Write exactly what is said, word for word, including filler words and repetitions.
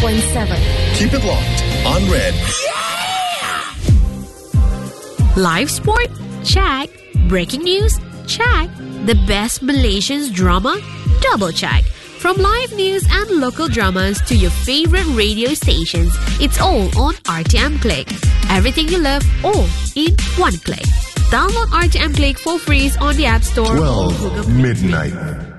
point seven. Keep it locked on Red. Live sport? Check. Breaking news? Check. The best Malaysian drama? Double check. From live news and local dramas to your favorite radio stations, it's all on R T M Click. Everything you love, all in one click. Download R T M Click for free on the App Store or Google Play. twelve midnight.